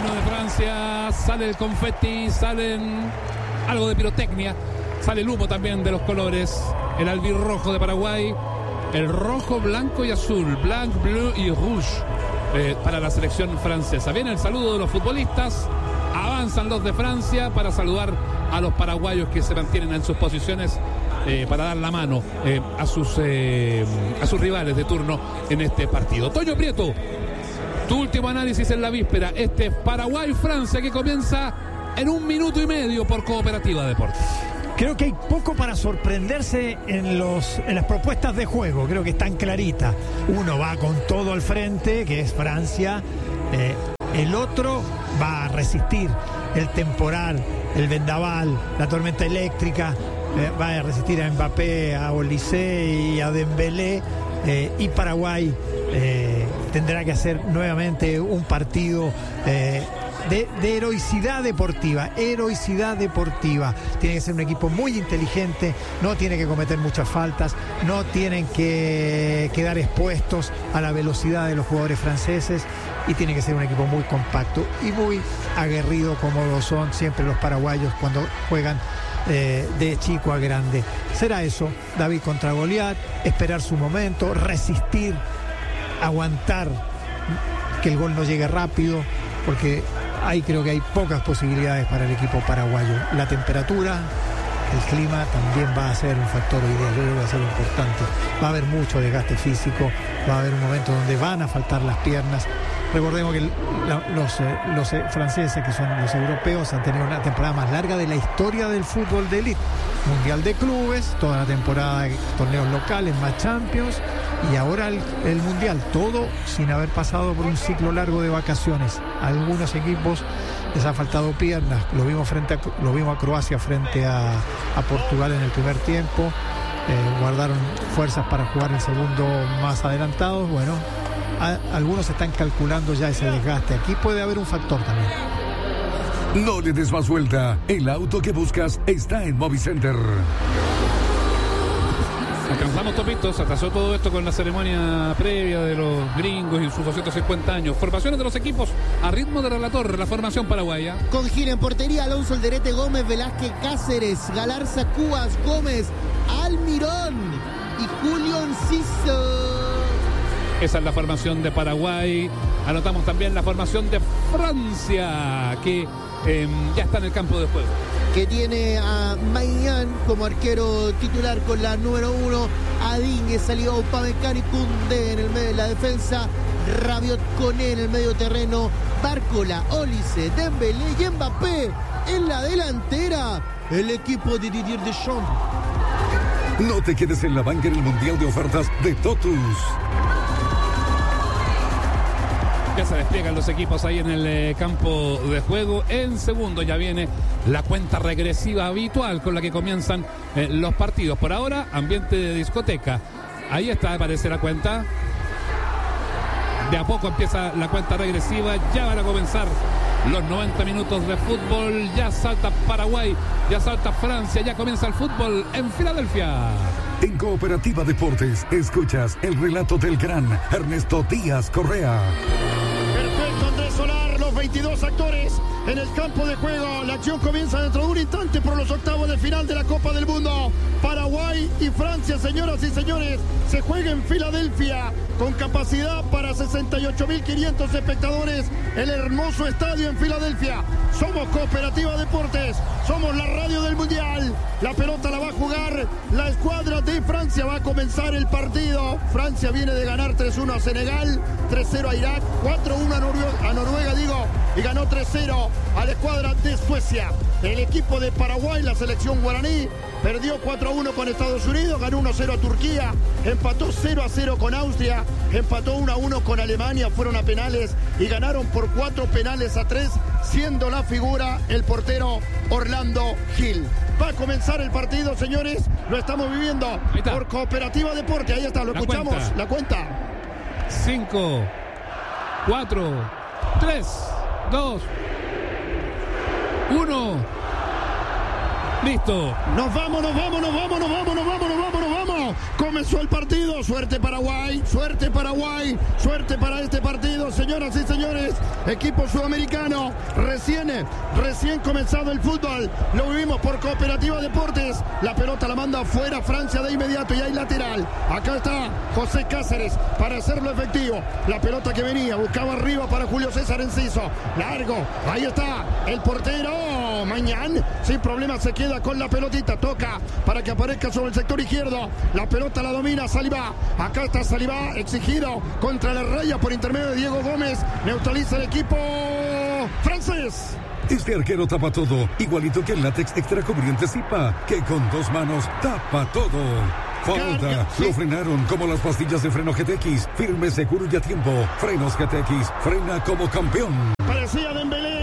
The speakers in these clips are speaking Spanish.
himno de Francia, sale el confeti, salen algo de pirotecnia, sale el humo también de los colores, el albirrojo de Paraguay, el rojo, blanco y azul, blanc, bleu y rouge para la selección francesa. Viene el saludo de los futbolistas, avanzan los de Francia para saludar a los paraguayos que se mantienen en sus posiciones para dar la mano a sus rivales de turno en este partido. Toño Prieto, tu último análisis en la víspera, este Paraguay-Francia que comienza en 1 minuto y medio por Cooperativa Deportes. Creo que hay poco para sorprenderse en las propuestas de juego. Creo que están claritas. Uno va con todo al frente, que es Francia. El otro va a resistir el temporal, el vendaval, la tormenta eléctrica. Va a resistir a Mbappé, a Olise y a Dembélé. Y Paraguay tendrá que hacer nuevamente un partido de heroicidad deportiva. Tiene que ser un equipo muy inteligente, no tiene que cometer muchas faltas, no tienen que quedar expuestos a la velocidad de los jugadores franceses, y tiene que ser un equipo muy compacto y muy aguerrido, como lo son siempre los paraguayos cuando juegan de chico a grande. Será eso, David contra Goliat, esperar su momento, resistir, aguantar que el gol no llegue rápido, porque ahí creo que hay pocas posibilidades para el equipo paraguayo. La temperatura, el clima también va a ser un factor hoy día, yo creo que va a ser importante. Va a haber mucho desgaste físico, va a haber un momento donde van a faltar las piernas. Recordemos que los franceses, que son los europeos, han tenido una temporada más larga de la historia del fútbol de élite. Mundial de clubes, toda la temporada de torneos locales, más Champions, y ahora el Mundial, todo sin haber pasado por un ciclo largo de vacaciones. A algunos equipos les ha faltado piernas. Lo vimos a Croacia frente a Portugal en el primer tiempo. Guardaron fuerzas para jugar el segundo más adelantados. Bueno, algunos están calculando ya ese desgaste. Aquí puede haber un factor también. No le des más vuelta. El auto que buscas está en Movicenter. Alcanzamos, Topito, se atrasó todo esto con la ceremonia previa de los gringos y sus 250 años. Formaciones de los equipos a ritmo de relator, la formación paraguaya. Con Gil en portería, Alonso Alderete, Gómez, Velázquez, Cáceres, Galarza, Cubas, Gómez, Almirón y Julio Enciso. Esa es la formación de Paraguay. Anotamos también la formación de Francia, que ya está en el campo de juego. Que tiene a Maignan como arquero titular con la número 1, a Digne, salió Upamecano, Koundé en el medio de la defensa, Rabiot, Koné en el medio terreno, Barcola, Olise, Dembélé y Mbappé en la delantera. El equipo de Didier Deschamps. No te quedes en la banca en el Mundial de Ofertas de Totus. Ya se despliegan los equipos ahí en el campo de juego. En segundo ya viene la cuenta regresiva habitual con la que comienzan los partidos. Por ahora, ambiente de discoteca. Ahí está, aparece la cuenta. De a poco empieza la cuenta regresiva. Ya van a comenzar los 90 minutos de fútbol. Ya salta Paraguay, ya salta Francia, ya comienza el fútbol en Filadelfia. En Cooperativa Deportes escuchas el relato del gran Ernesto Díaz Correa. Perfecto, Andrés Solar, los 22 actores en el campo de juego. La acción comienza dentro de un instante por los octavos de final de la Copa del Mundo. Paraguay y Francia, señoras y señores, se juega en Filadelfia con capacidad para 68.500 espectadores. El hermoso estadio en Filadelfia. Somos Cooperativa Deportes, somos la radio del Mundial. La pelota la va a jugar la escuadra de Francia. Va a comenzar el partido. Francia viene de ganar 3-1 a Senegal, 3-0 a Irak, 4-1 a Noruega, y ganó 3-0 a la escuadra de Suecia. El equipo de Paraguay, la selección guaraní, perdió 4-1 con Estados Unidos, ganó 1-0 a Turquía, empató 0-0 con Austria, empató 1-1 con Alemania, fueron a penales y ganaron por 4 penales a 3, siendo la figura el portero Orlando Gil. Va a comenzar el partido, señores, lo estamos viviendo por Cooperativa Deporte. Ahí está, lo escuchamos, la cuenta. 5, 4, 3, 2, 1. Listo. Nos vamos. Comenzó el partido. Suerte Paraguay, suerte Paraguay, suerte para este partido, señoras y señores. Equipo sudamericano, recién comenzado el fútbol. Lo vivimos por Cooperativa Deportes. La pelota la manda afuera Francia de inmediato y hay lateral. Acá está José Cáceres para hacerlo efectivo. La pelota que venía, buscaba arriba para Julio César Enciso. Largo, ahí está el portero. Mañana, sin problema, se queda con la pelotita. Toca para que aparezca sobre el sector izquierdo. La pelota la domina Saliba. Acá está Saliba, exigido contra la raya por intermedio de Diego Gómez. Neutraliza el equipo francés. Este arquero tapa todo, igualito que el látex extra cubriente Zipa, que con 2 manos tapa todo. Falta, lo frenaron como las pastillas de freno GTX, firme, seguro y a tiempo. Frenos GTX, frena como campeón. Aparecía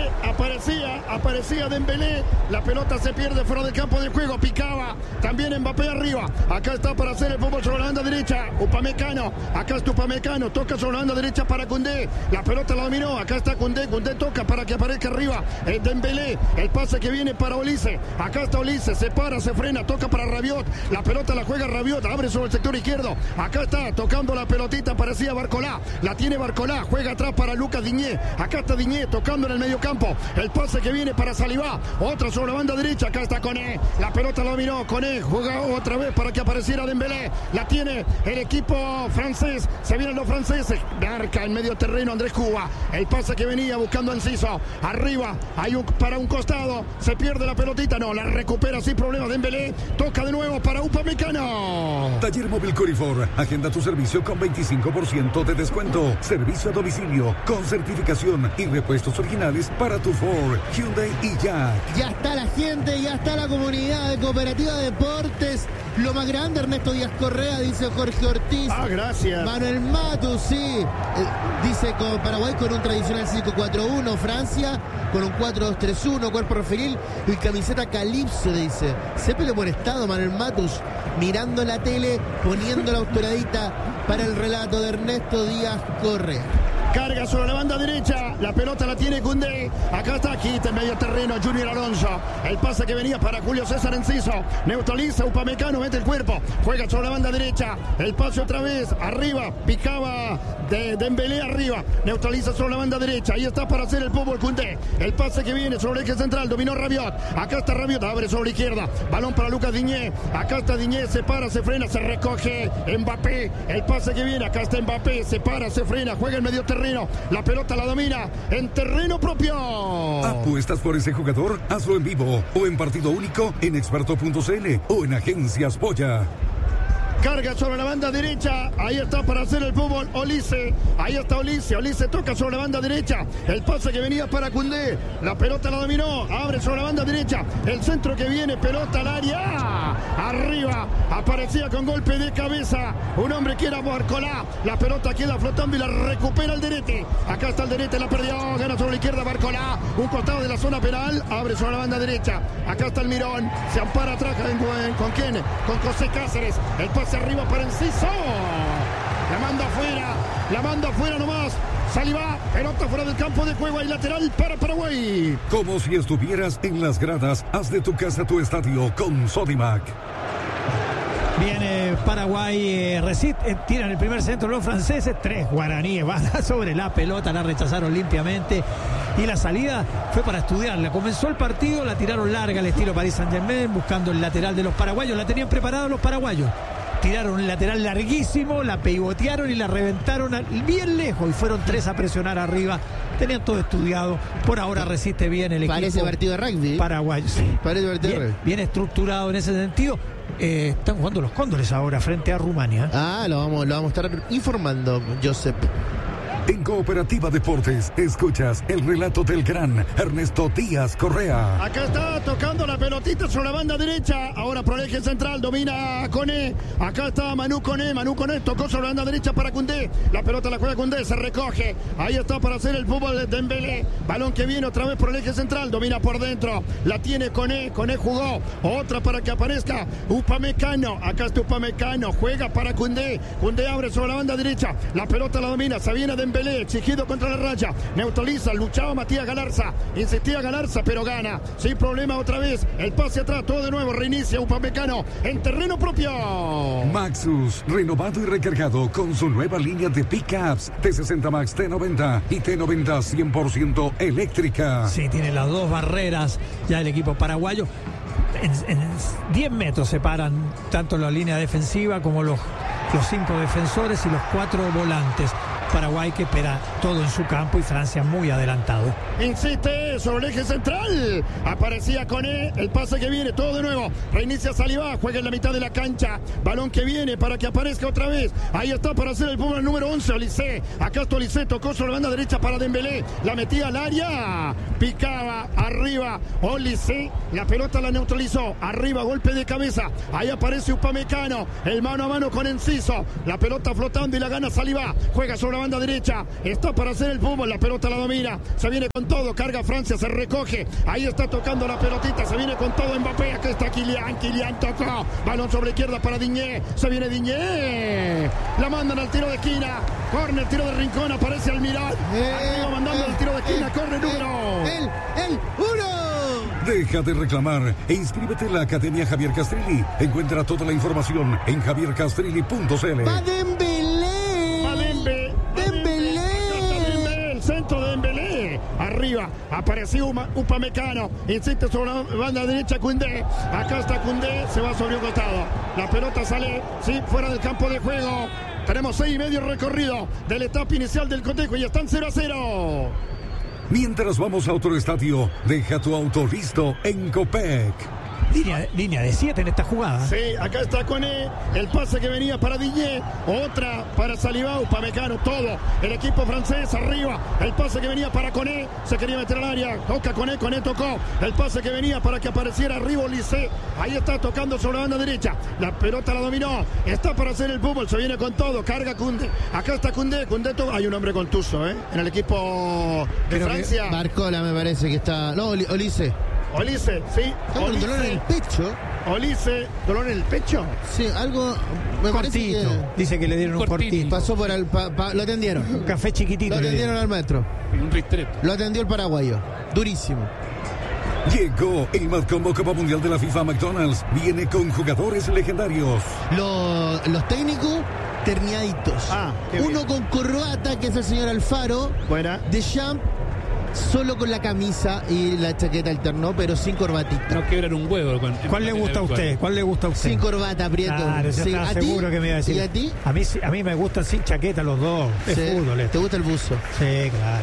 Dembélé, la pelota se pierde fuera del campo de juego, picaba, también Mbappé arriba, acá está para hacer el fútbol sobre la banda derecha, Upamecano, acá está Upamecano, toca sobre la banda derecha para Koundé, la pelota la dominó, acá está Koundé toca para que aparezca arriba, Dembélé, el pase que viene para Olise, acá está Olise, se para, se frena, toca para Rabiot, la pelota la juega Rabiot, abre sobre el sector izquierdo, acá está tocando la pelotita, parecía Barcolá, la tiene Barcolá, juega atrás para Lucas Diñé, acá está Diñé tocando en el medio campo, el pase que viene para Saliba, otra sobre la banda derecha, acá está Koné, la pelota la dominó, Koné juega otra vez para que apareciera Dembélé, la tiene el equipo francés, se vienen los franceses, marca en medio terreno Andrés Cuba, el pase que venía buscando Enciso, arriba, hay para un costado, se pierde la pelotita, no, la recupera sin problemas Dembélé, toca de nuevo para Upamecano. Taller Móvil Corifor, agenda tu servicio con 25% de descuento, servicio a domicilio, con certificación y repuestos originales para tu Ford, Hyundai y Jack. Ya está la gente, ya está la comunidad de Cooperativa Deportes. Lo más grande, Ernesto Díaz Correa, dice Jorge Ortiz. Gracias. Manuel Matus, sí. Dice con Paraguay con un tradicional 5-4-1. Francia con un 4-2-3-1. Cuerpo referil y camiseta Calipso, dice. Siempre buen estado, Manuel Matus. Mirando la tele, poniendo la autoradita para el relato de Ernesto Díaz Correa. Carga sobre la banda derecha, la pelota la tiene Koundé, acá está Quita en medio terreno, Junior Alonso, el pase que venía para Julio César Enciso, neutraliza Upamecano, mete el cuerpo, juega sobre la banda derecha, el pase otra vez, arriba, picaba de Dembélé arriba, neutraliza sobre la banda derecha, ahí está para hacer el fútbol Koundé, el pase que viene sobre el eje central, dominó Rabiot, acá está Rabiot, abre sobre la izquierda, balón para Lucas Diñé, acá está Diñé, se para, se frena, se recoge Mbappé, el pase que viene, acá está Mbappé, se para, se frena, juega en medio terreno, la pelota la domina en terreno propio. ¿Apuestas por ese jugador? Hazlo en vivo o en partido único en experto.cl o en Agencias Polla. Carga sobre la banda derecha, ahí está para hacer el fútbol Olise, ahí está Olise toca sobre la banda derecha, el pase que venía para Koundé, la pelota la dominó, abre sobre la banda derecha, el centro que viene, pelota al área, arriba, aparecía con golpe de cabeza, un hombre que era Barcolá, la pelota queda flotando y la recupera el Derete, acá está el Derete, la perdió, gana sobre la izquierda Barcolá, un costado de la zona penal, abre sobre la banda derecha, acá está el Mirón, se ampara atrás, ¿con quién? Con José Cáceres, el pase arriba para Enciso, la manda afuera nomás, Saliba, pelota fuera del campo de juego, y lateral para Paraguay. Como si estuvieras en las gradas, haz de tu casa tu estadio con Sodimac. Viene Paraguay, tiran el primer centro los franceses, 3 guaraníes van sobre la pelota, la rechazaron limpiamente y la salida fue para estudiarla. Comenzó el partido, la tiraron larga al estilo Paris Saint-Germain, buscando el lateral de los paraguayos, la tenían preparada los paraguayos. Tiraron el lateral larguísimo, la pivotearon y la reventaron bien lejos y fueron 3 a presionar arriba. Tenían todo estudiado. Por ahora resiste bien el equipo. Parece partido de rugby. Paraguayo, sí. Parece partido de rugby. Bien estructurado en ese sentido. Están jugando los Cóndores ahora frente a Rumania. Lo vamos a estar informando, Josep. En Cooperativa Deportes, escuchas el relato del gran Ernesto Díaz Correa. Acá está tocando la pelotita sobre la banda derecha. Ahora por el eje central, domina Koné. Acá está Manu Koné tocó sobre la banda derecha para Koundé. La pelota la juega Koundé, se recoge. Ahí está para hacer el fútbol de Dembélé. Balón que viene otra vez por el eje central, domina por dentro. La tiene Koné jugó. Otra para que aparezca Upamecano. Acá está Upamecano, juega para Koundé. Koundé abre sobre la banda derecha. La pelota la domina, se viene Dembélé. Dembélé, exigido contra la raya. Neutraliza, luchaba Matías Galarza. Insistía Galarza, pero gana. Sin problema otra vez. El pase atrás, todo de nuevo. Reinicia Upamecano en terreno propio. Maxus, renovado y recargado con su nueva línea de pickups T60 Max, T90 y T90 100% eléctrica. Sí, tiene las dos barreras ya el equipo paraguayo. En 10 metros separan tanto la línea defensiva como los 5 defensores y los 4 volantes. Paraguay que espera todo en su campo y Francia muy adelantado. Insiste sobre el eje central. Aparecía Koné. El pase que viene, todo de nuevo. Reinicia Saliba. Juega en la mitad de la cancha. Balón que viene para que aparezca otra vez. Ahí está para hacer el fútbol número 11. Olise. Acá está Olise. Tocó sobre la banda derecha para Dembélé. La metía al área. Picaba arriba. Olise. La pelota la neutralizó. Arriba, golpe de cabeza. Ahí aparece Upamecano. El mano a mano con Enciso. La pelota flotando y la gana Saliba. Juega sobre la banda derecha, está para hacer el fútbol, la pelota la domina, se viene con todo, carga Francia, se recoge, ahí está tocando la pelotita, se viene con todo Mbappé, acá está Kylian tocó, balón sobre izquierda para Digne, se viene Digne, la mandan al tiro de esquina, córner, tiro de rincón, aparece Almirón, arriba mandando el tiro de esquina, corre número. El 1. Deja de reclamar e inscríbete en la Academia Javier Castrilli. Encuentra toda la información en javiercastrilli.cl. Va Dembélé. Centro de Dembélé, arriba, apareció Upamecano, insiste sobre la banda derecha Koundé, acá está Koundé, se va sobre un costado, la pelota sale, sí, fuera del campo de juego, tenemos 6,5 recorrido de la etapa inicial del cotejo y están 0-0. Mientras vamos a otro estadio, deja tu auto listo en Copec. Línea de 7 en esta jugada. Sí, acá está Koné, el pase que venía para Digne, otra para Saliba, Upamecano, todo, el equipo francés arriba, el pase que venía para Koné, se quería meter al área, toca Koné tocó, el pase que venía para que apareciera arriba Olise, ahí está tocando sobre la banda derecha, la pelota la dominó, está para hacer el fútbol, se viene con todo, carga Koundé, acá está Koundé hay un hombre contuso, en el equipo de Francia. Barcola me parece que está, no, Olise. Olise, sí. Olise. Dolor en el pecho. Olise, dolor en el pecho. Sí, algo me cortito. Que... Dice que le dieron un cortito. Pasó por el... lo atendieron. Un café chiquitito. Lo atendieron al maestro. Un ristreto. Lo atendió el paraguayo. Durísimo. Llegó el Mad Combo Copa Mundial de la FIFA McDonald's. Viene con jugadores legendarios. Los técnicos terniaditos. Uno con corbata, que es el señor Alfaro. Buena. Deschamps. Solo con la camisa y la chaqueta alternó, pero sin corbatita. No quebran un huevo. ¿Cuál le gusta a usted? ¿Cuál le gusta a usted? Sin corbata, Prieto. Claro, sí. ¿A seguro que me iba a decir? ¿Y a ti? A mí me gustan sin chaqueta los dos. Es fútbol. ¿Te gusta el buzo? Sí, claro.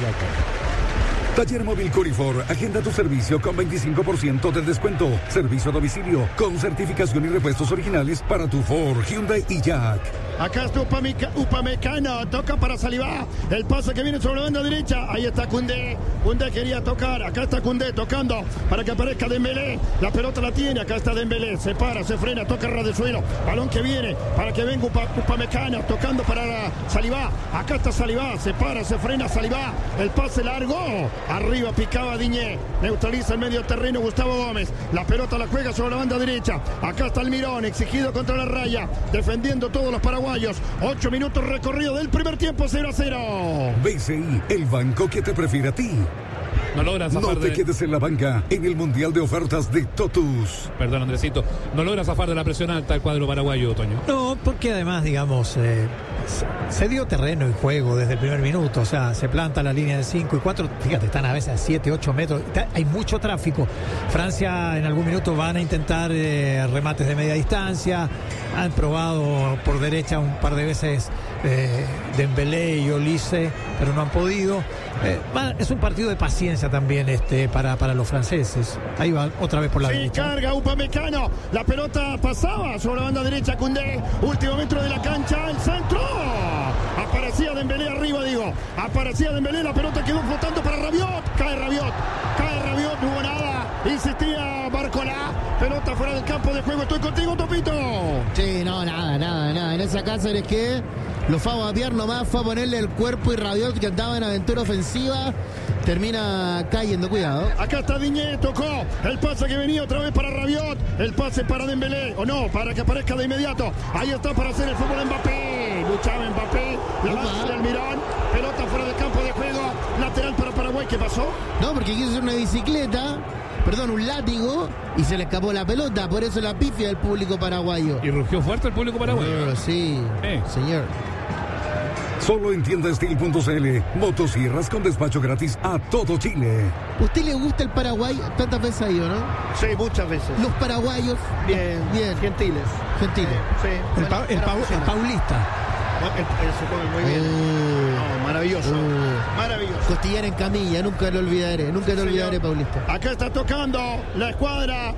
Taller Móvil Corifor, agenda tu servicio con 25% de descuento. Servicio a domicilio con certificación y repuestos originales para tu Ford, Hyundai y Jack. Acá está Upamecano, toca para Saliba, el pase que viene sobre la banda derecha, ahí está Koundé quería tocar, acá está Koundé tocando para que aparezca Dembélé, la pelota la tiene, acá está Dembélé, se para, se frena, toca ras de suelo, balón que viene para que venga Upamecano, tocando para Saliba, acá está Saliba, se para, se frena Saliba, el pase largo, arriba picaba Digne, neutraliza el medio terreno Gustavo Gómez, la pelota la juega sobre la banda derecha, acá está Almirón, exigido contra la raya, defendiendo todos los paraguayos. 8 minutos recorrido del primer tiempo, 0-0. BCI, el banco que te prefiere a ti. No logra zafar. No te quedes en la banca en el Mundial de Ofertas de Totus. Perdón, Andresito. No logra zafar de la presión alta el cuadro paraguayo, Toño. No, porque además, digamos, se dio terreno y juego desde el primer minuto. O sea, se planta la línea de 5 y 4. Fíjate, están a veces a 7, 8 metros. Hay mucho tráfico. Francia en algún minuto van a intentar remates de media distancia. Han probado por derecha un par de veces Dembélé y Olise, pero no han podido. Es un partido de paciencia también para los franceses. Ahí va otra vez por la derecha. Carga Upamecano, la pelota pasaba sobre la banda derecha, Koundé, último metro de la cancha, el centro, aparecía Dembélé arriba, aparecía Dembélé, la pelota quedó flotando para Rabiot, cae Rabiot, no hubo nada, insistía Barcola, pelota fuera del campo de juego, estoy contigo, Topito. Sí, no, nada, en esa casa es que lo fue a vapear nomás, fue a ponerle el cuerpo y Rabiot, que andaba en aventura ofensiva, termina cayendo, cuidado. Acá está Digne, tocó el pase que venía otra vez para Rabiot, el pase para Dembélé, o no, para que aparezca de inmediato, ahí está para hacer el fútbol Mbappé, Escuchaba Mbappé, la lanza de Almirón, pelota fuera de campo de juego, lateral para Paraguay. ¿Qué pasó? No, porque quiso hacer una bicicleta, un látigo, y se le escapó la pelota, por eso la pifia del público paraguayo. Y rugió fuerte el público paraguayo. Sí, señor. Solo en tiendasteel.cl. Motosierras con despacho gratis a todo Chile. ¿Usted le gusta el Paraguay? Tantas veces ha ido, ¿no? Sí, muchas veces. Los paraguayos. Bien. Gentiles. Sí. El paulista. Se come muy bien. No, maravilloso. Maravilloso. Costillar en camilla, nunca lo olvidaré. Nunca lo olvidaré, Paulista. Acá está tocando la escuadra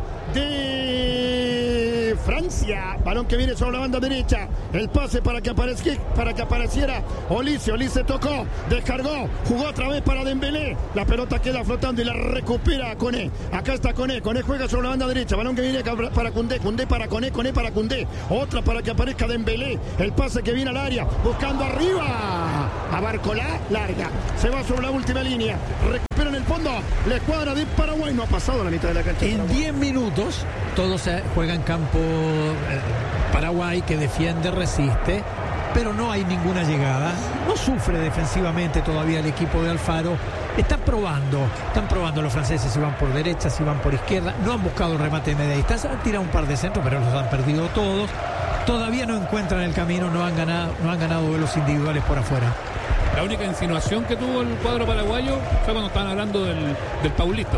de Francia. Balón que viene sobre la banda derecha. El pase para que apareciera Olise. Olise tocó, descargó, jugó otra vez para Dembélé. La pelota queda flotando y la recupera Koné. Acá está Koné. Koné juega sobre la banda derecha. Balón que viene para Koundé. Koundé para Koné. Koné para Koundé. Otra para que aparezca Dembélé. El pase que viene al área. Buscando arriba. A Barcolá. Larga. Se va sobre la última línea. Recupera en el fondo. La escuadra de Paraguay no ha pasado la mitad de la cancha. En 10 minutos todos juegan campo Paraguay, que defiende, resiste, pero no hay ninguna llegada. No sufre defensivamente todavía el equipo de Alfaro. Están probando los franceses si van por derecha, si van por izquierda. No han buscado el remate de media distancia. Han tirado un par de centros, pero los han perdido todos. Todavía no encuentran el camino, no han ganado duelos individuales por afuera. La única insinuación que tuvo el cuadro paraguayo fue cuando estaban hablando del Paulista.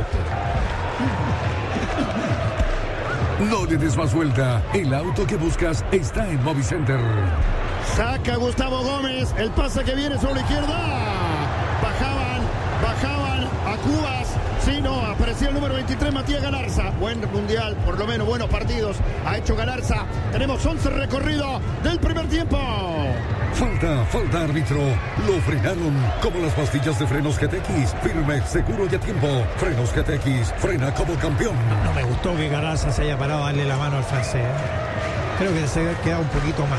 No le des más vuelta. El auto que buscas está en Movicenter. Saca Gustavo Gómez. El pase que viene sobre la izquierda. Bajaban a Cubas. Sí, no, aparecía el número 23, Matías Galarza. Buen mundial, por lo menos buenos partidos ha hecho Galarza. Tenemos 11 recorridos del primer tiempo. Falta árbitro. Lo frenaron como las pastillas de frenos GTX. Firme, seguro y a tiempo. Frenos GTX, frena como campeón. No me gustó que Galarza se haya parado a darle la mano al francés. Creo que se había quedado un poquito más.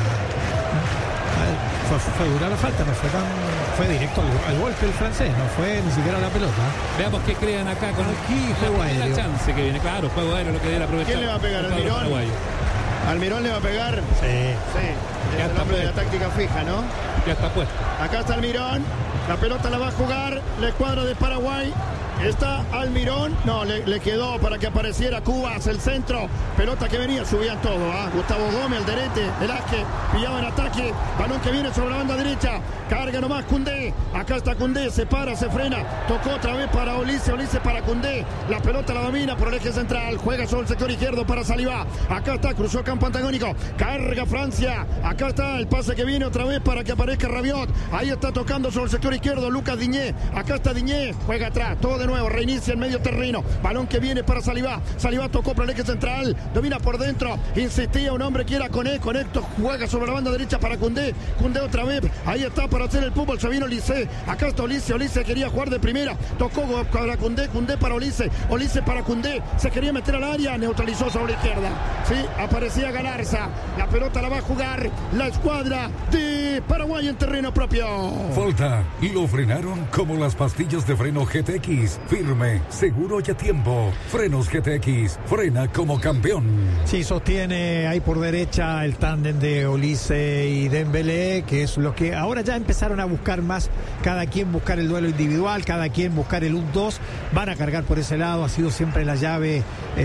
Fue dura la falta, no fue tan... Fue directo al golpe el francés, no fue ni siquiera la pelota. Veamos qué crean acá con aquí, juego aéreo. La chance que viene, claro, juego aéreo lo que debe aprovechar. ¿Quién le va a pegar? ¿Almirón? ¿Almirón le va a pegar? Sí. Es el hombre de la táctica fija, ¿no? Ya está puesto. Acá está Almirón. La pelota la va a jugar la escuadra de Paraguay. Está Almirón. No, le quedó para que apareciera Cubas, el centro. Pelota que venía, subían todo. Gustavo Gómez, el derete, Velázquez, pillaba en ataque. Balón que viene sobre la banda derecha. Carga nomás Koundé. Acá está Koundé, se para, se frena. Tocó otra vez para Olise para Koundé. La pelota la domina por el eje central. Juega sobre el sector izquierdo para Saliba. Acá está, cruzó campo antagónico. Carga Francia. Acá está el pase que viene otra vez para que aparezca Rabiot. Ahí está tocando sobre el sector izquierdo Lucas Diñé. Acá está Diñé. Juega atrás. Todo de nuevo, reinicia el medio terreno. Balón que viene para Saliba. Saliba tocó por el eje central. Domina por dentro. Insistía un hombre que era Koné. Conecto. Juega sobre la banda derecha para Koundé. Koundé otra vez. Ahí está para hacer el fútbol. Se vino Olise. Acá está Olise. Olise quería jugar de primera. Tocó para Koundé. Koundé para Olise. Olise para Koundé. Se quería meter al área. Neutralizó sobre la izquierda. Sí, aparecía Galarza. La pelota la va a jugar la escuadra de Paraguay en terreno propio. Falta. Lo frenaron como las pastillas de freno GTX. Firme, seguro y a tiempo. Frenos GTX, frena como campeón. Sí, sostiene ahí por derecha el tándem de Olise y Dembélé, que es lo que ahora ya empezaron a buscar más, cada quien buscar el duelo individual, cada quien buscar el 1-2, van a cargar por ese lado, ha sido siempre la llave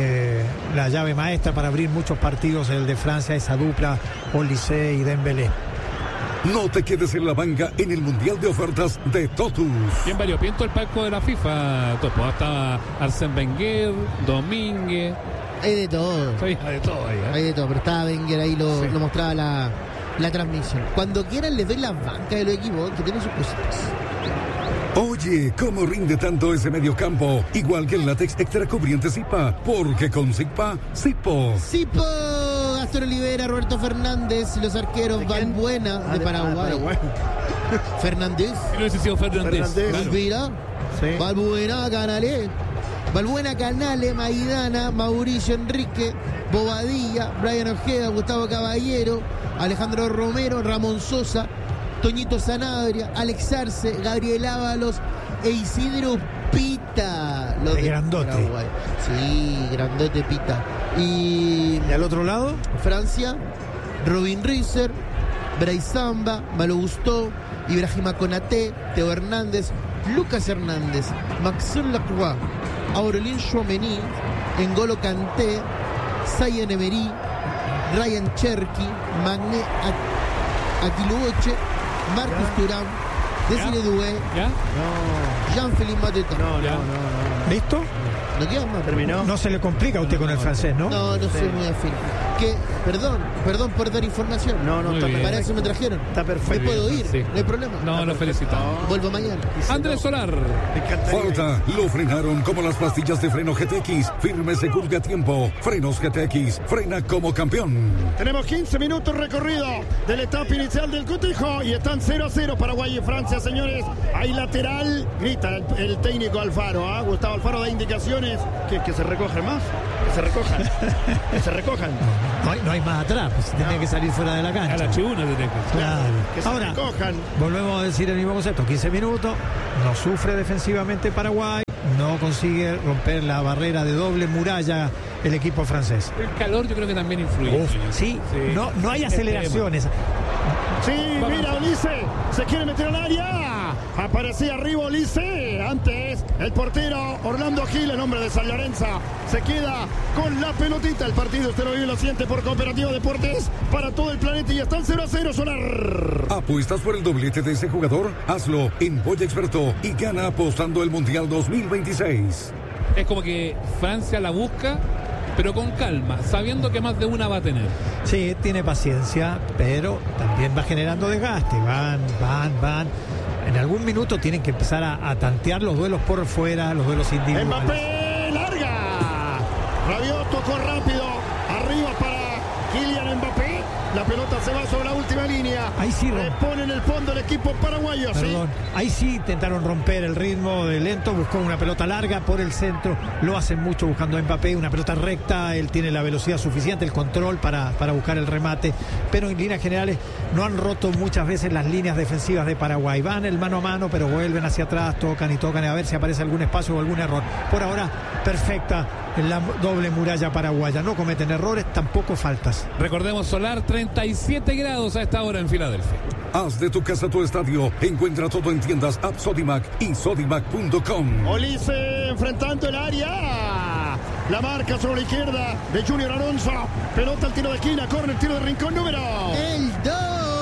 maestra para abrir muchos partidos, el de Francia, esa dupla Olise y Dembélé. No te quedes en la banca en el Mundial de Ofertas de Totus. Bien variopinto el palco de la FIFA, Topo. Estaba Arsène Wenger, Domínguez. Hay de todo. Sí, hay de todo ahí, ¿eh? Hay de todo, pero estaba Wenger ahí, lo mostraba la transmisión. Cuando quieran les doy la banca de los equipos que tienen sus cositas. Oye, ¿cómo rinde tanto ese mediocampo? Igual que el látex extra cubriente Zipa, porque con Zipa, Zipo. Zipo, Gastón Olivera, Roberto Fernández, los arqueros Valbuena de Paraguay. Fernández. ¿Qué no sido Fernández? Olivera, sí. Valbuena, Canales, Maidana, Mauricio Enrique, Bobadilla, Brian Ojeda, Gustavo Caballero, Alejandro Romero, Ramón Sosa, Toñito Sanabria, Alex Arce, Gabriel Ábalos e Isidro Pita. Los de grandote. Paraguay. Sí, grandote Pita. Y al otro lado, Francia, Robin Reiser, Braizamba, Malo Gusto, Ibrahima Konaté, Teo Hernández, Lucas Hernández, Maxime Lacroix, Aurelien Chouameni, N'Golo Kanté, Zayn Emery, Ryan Cherki, Magne Aquiluoche, Marcus Thuram, Desiree Doué, Jean-Philippe Mateta. ¿Listo? ¿No queda más? Terminó. No se le complica a usted con el francés, ¿no? No soy muy afín. Que, perdón por dar información. Está bien. Para eso me trajeron. Está perfecto. Me puedo ir, Sí. no hay problema. No, lo felicitamos. Vuelvo mañana. Andrés Solar. Me encantaría. Falta, lo frenaron como las pastillas de freno GTX. Firme, seguro y a tiempo. Frenos GTX, frena como campeón. Tenemos 15 minutos recorrido de la etapa inicial del cotejo y están 0-0 Paraguay y Francia, señores. Hay lateral, grita el técnico Alfaro, Gustavo Alfaro da indicaciones que se recojan más, que se recojan. No hay más atrás, pues tenía que salir fuera de la A cancha. la tribuna de Tecos. Claro. Que se Ahora, recojan. volvemos a decir el mismo concepto, 15 minutos, no sufre defensivamente Paraguay, no consigue romper la barrera de doble muralla el equipo francés. El calor yo creo que también influye. Sí, no hay aceleraciones. Sí, mira, Ulises, se quiere meter al área. Aparecía arriba Ulises. Antes, el portero Orlando Gil, el hombre de San Lorenzo, se queda con la pelotita. El partido usted lo vive y lo siente por Cooperativa Deportes para todo el planeta y están 0-0 Solar. ¿Apuestas por el doblete de ese jugador? Hazlo en Boya Experto y gana apostando el Mundial 2026. Es como que Francia la busca, pero con calma, sabiendo que más de una va a tener. Sí, tiene paciencia, pero también va generando desgaste. Van. En algún minuto tienen que empezar a tantear los duelos por fuera, los duelos individuales. Mbappé larga. Rabiot tocó rápido. Arriba para Kylian Mbappé. La pelota se va sobre la última línea. Ahí sí repone en el fondo el equipo paraguayo. Perdón, ahí sí intentaron romper el ritmo de lento, buscó una pelota larga por el centro, lo hacen mucho buscando a Mbappé, una pelota recta, él tiene la velocidad suficiente, el control para buscar el remate, pero en líneas generales no han roto muchas veces las líneas defensivas de Paraguay, van el mano a mano pero vuelven hacia atrás, tocan a ver si aparece algún espacio o algún error. Por ahora, perfecta en la doble muralla paraguaya, no cometen errores, tampoco faltas. Recordemos, Solar, 37 grados a esta hora en Filadelfia. Haz de tu casa tu estadio. Encuentra todo en tiendas App Sodimac y sodimac.com. Olise enfrentando el área. La marca sobre la izquierda de Junior Alonso. Pelota al tiro de esquina, corre el tiro de rincón número. El 2.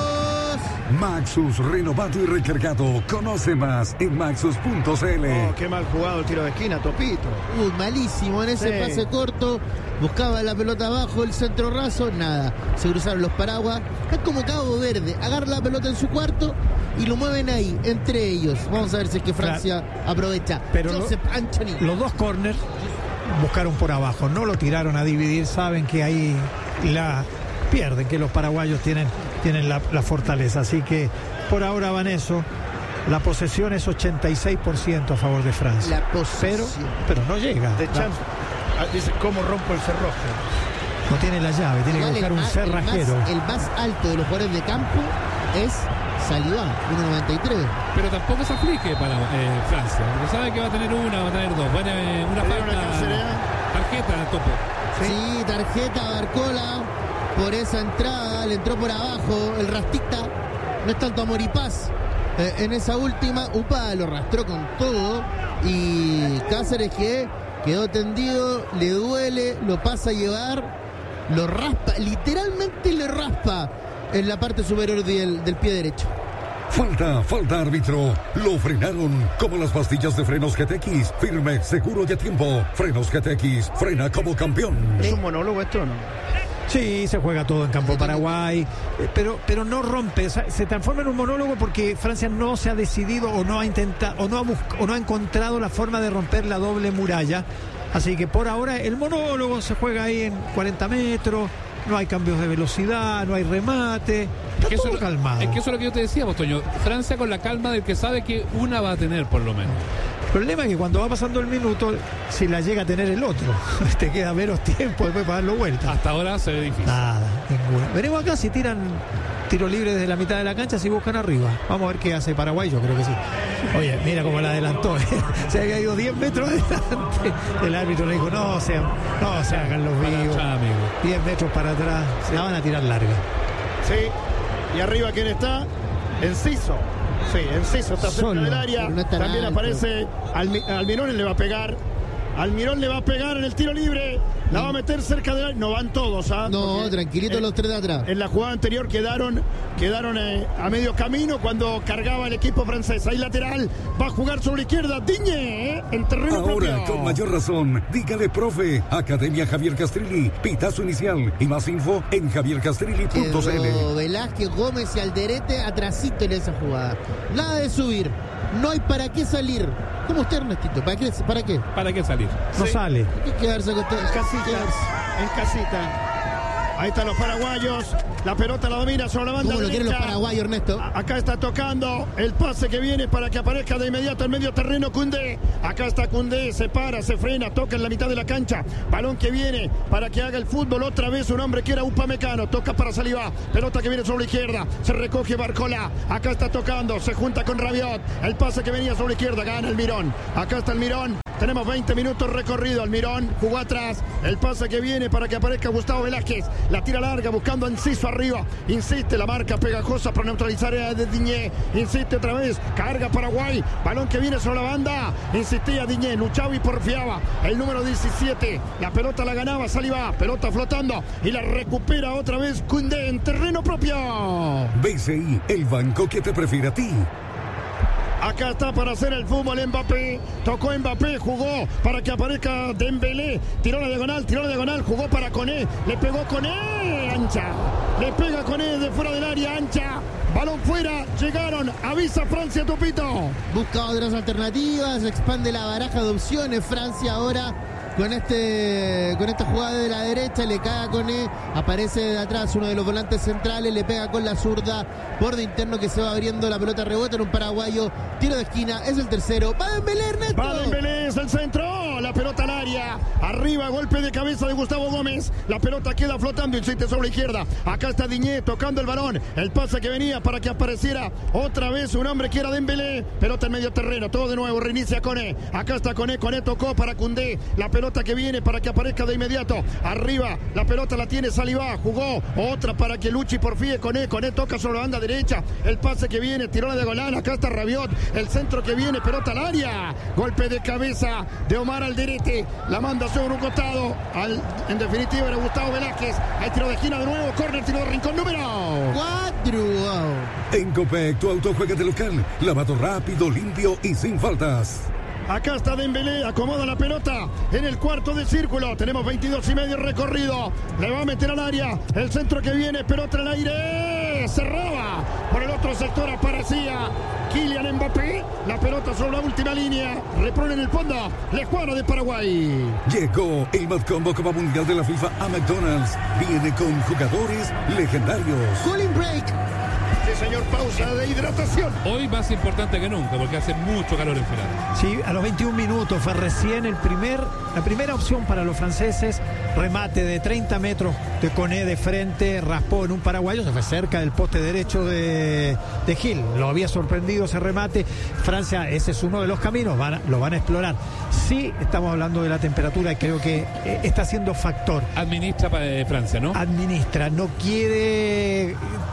Maxus, renovado y recargado. Conoce más en maxus.cl. Qué mal jugado el tiro de esquina, Topito. Malísimo en ese pase corto. Buscaba la pelota abajo, el centro raso, nada. Se cruzaron los paraguas. Es como Cabo Verde. Agarra la pelota en su cuarto y lo mueven ahí, entre ellos. Vamos a ver si es que Francia aprovecha. Pero Joseph Anthony. Los dos corners buscaron por abajo, no lo tiraron a dividir, saben que ahí la pierden, que los paraguayos tienen la fortaleza, así que por ahora van eso. La posesión es 86% a favor de Francia. La posesión. Pero no llega. De Champs dice, ¿cómo rompo el cerrojo? No tiene la llave, tiene que buscar un cerrajero. El más alto de los jugadores de campo es Saliba, 1.93. Pero tampoco se aplique para Francia, porque sabe que va a tener una, va a tener dos. Una falta. Tarjeta, Topo. Sí, tarjeta, Barcola. Por esa entrada, le entró por abajo el Rastita. No es tanto amor y paz. En esa última, Upa lo arrastró con todo. Y Cáceres que quedó tendido, le duele, lo pasa a llevar, lo raspa, literalmente le raspa en la parte superior del pie derecho. Falta árbitro. Lo frenaron como las pastillas de frenos GTX. Firme, seguro y a tiempo. Frenos GTX, frena como campeón. ¿Es un monólogo esto o no? Sí, se juega todo en campo Paraguay, pero no rompe, o sea, se transforma en un monólogo porque Francia no se ha decidido o no ha intentado o no ha encontrado la forma de romper la doble muralla. Así que por ahora el monólogo se juega ahí en 40 metros, no hay cambios de velocidad, no hay remate, está todo calmado. Es que eso es lo que yo te decía, Toño. Francia con la calma del que sabe que una va a tener por lo menos. El problema es que cuando va pasando el minuto, si la llega a tener el otro, te queda menos tiempo después para darlo vuelta. Hasta ahora se ve difícil. Nada, ninguna. Veremos acá si tiran tiro libre desde la mitad de la cancha, si buscan arriba. Vamos a ver qué hace Paraguay, yo creo que sí. Oye, mira cómo la adelantó. Se había ido 10 metros adelante. El árbitro le dijo, no se hagan los vivos. 10 metros para atrás. Se la van a tirar larga. Sí. Y arriba, ¿quién está? Enciso. Sí, Enciso está cerca del área. No también alto. aparece Almirón, le va a pegar. Almirón le va a pegar en el tiro libre. La va a meter cerca del área. No van todos, ¿ah? No, Porque tranquilito los tres de atrás. en la jugada anterior quedaron a medio camino cuando cargaba el equipo francés. Ahí lateral, va a jugar sobre la izquierda. Digne, en terreno Ahora, propio. con mayor razón, dígale profe. Academia Javier Castrilli, pitazo inicial y más info en javiercastrilli.cl. Quedó Velázquez, Gómez y Alderete atrasito en esa jugada. Nada de subir. No hay para qué salir. ¿Cómo usted, Ernestito? ¿Para qué? ¿Para qué salir? No Sí. sale. Hay que quedarse con todo. En casita. Ahí están los paraguayos. La pelota la domina sobre la banda ¿Cómo lo quieren los derecha. paraguayos, Ernesto? Acá está tocando el pase que viene para que aparezca de inmediato en medio terreno Koundé. Acá está Koundé, se para, se frena, toca en la mitad de la cancha. Balón que viene para que haga el fútbol otra vez un hombre que era Upamecano. Toca para Saliba. Pelota que viene sobre la izquierda. Se recoge Barcola. Acá está tocando, se junta con Rabiot. El pase que venía sobre la izquierda, gana Almirón. Acá está Almirón. Tenemos 20 minutos recorrido. Almirón jugó atrás. El pase que viene para que aparezca Gustavo Velázquez. La tira larga buscando a Enciso arriba. Insiste la marca pegajosa para neutralizar a Digne. Insiste otra vez. Carga Paraguay. Balón que viene sobre la banda. Insistía Digne. Luchaba y porfiaba. El número 17. La pelota la ganaba Saliba. Pelota flotando. Y la recupera otra vez Koundé en terreno propio. BCI, el banco que te prefiere a ti. Acá está para hacer el fútbol Mbappé. Tocó Mbappé, jugó para que aparezca Dembélé. Tiró la diagonal, jugó para Koné. Le pegó Koné, ancha. Le pega Koné de fuera del área, ancha. Balón fuera, llegaron. Avisa Francia, Tupito. Busca otras alternativas, expande la baraja de opciones. Francia ahora con esta jugada de la derecha, le cae a Koné, aparece de atrás uno de los volantes centrales, le pega con la zurda, borde interno que se va abriendo, la pelota rebota en un paraguayo, tiro de esquina, es el tercero. ¡Va Dembélé, Ernesto! Va Dembélé, es el centro, la pelota al área, arriba, golpe de cabeza de Gustavo Gómez, la pelota queda flotando, insiste sobre la izquierda, acá está Digne tocando el balón, el pase que venía para que apareciera otra vez un hombre que era Dembélé, pelota en medio terreno, todo de nuevo, reinicia Koné, acá está Koné tocó para Koundé, la pelota que viene para que aparezca de inmediato, arriba, la pelota la tiene Saliba, jugó otra para que Luchi porfíe Koné toca sobre la banda derecha, el pase que viene, tiró la diagonal, acá está Rabiot, el centro que viene, pelota al área, golpe de cabeza de Omar Alderete, la manda sobre un costado, en definitiva era Gustavo Velázquez, hay tiro de esquina de nuevo, córner, tiro de rincón número 4. Wow. En Copec, tu auto juega de local, lavado rápido, limpio y sin faltas. Acá está Dembélé, acomoda la pelota en el cuarto de círculo. Tenemos 22,5 recorrido. Le va a meter al área. El centro que viene, pelota en el aire. Cerraba. Por el otro sector aparecía Kylian Mbappé. La pelota sobre la última línea. Repone en el fondo. Lejuano de Paraguay. Llegó el Mad Combo Copa Mundial de la FIFA a McDonald's. Viene con jugadores legendarios. Cooling break. Sí, señor, pausa de hidratación. Hoy más importante que nunca porque hace mucho calor en final. Sí, a los 21 minutos fue recién la primera opción para los franceses. Remate de 30 metros de Koné de frente, raspó en un paraguayo, se fue cerca del poste derecho de Gil. Lo había sorprendido ese remate. Francia, ese es uno de los caminos, lo van a explorar. Sí, estamos hablando de la temperatura y creo que está siendo factor. Administra para Francia, ¿no? Administra, no quiere...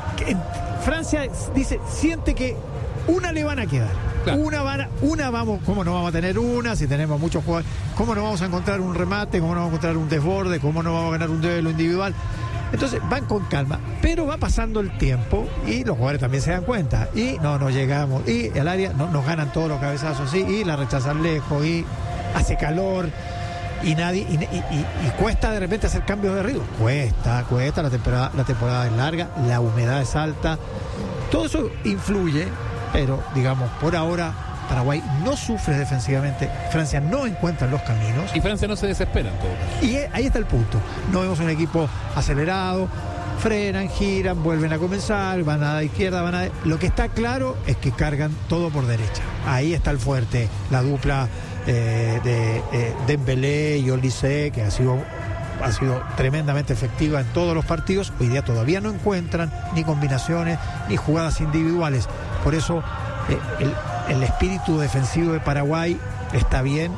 Francia dice, siente que una le van a quedar. Claro. Una vamos, ¿cómo no vamos a tener una si tenemos muchos jugadores? ¿Cómo no vamos a encontrar un remate? ¿Cómo no vamos a encontrar un desborde? ¿Cómo no vamos a ganar un duelo individual? Entonces van con calma, pero va pasando el tiempo y los jugadores también se dan cuenta. Y no llegamos. Y el área nos ganan todos los cabezazos, ¿sí? Y la rechazan lejos y hace calor. Y cuesta de repente hacer cambios de ritmo. Cuesta, la temporada es larga, la humedad es alta. Todo eso influye, pero digamos, por ahora Paraguay no sufre defensivamente, Francia no encuentra los caminos. Y Francia no se desespera en todo caso. Y ahí está el punto. No vemos un equipo acelerado, frenan, giran, vuelven a comenzar, van a la izquierda, Lo que está claro es que cargan todo por derecha. Ahí está el fuerte, la dupla de Dembélé y Olise, que ha sido tremendamente efectiva en todos los partidos. Hoy día todavía no encuentran ni combinaciones ni jugadas individuales. Por eso el espíritu defensivo de Paraguay está bien.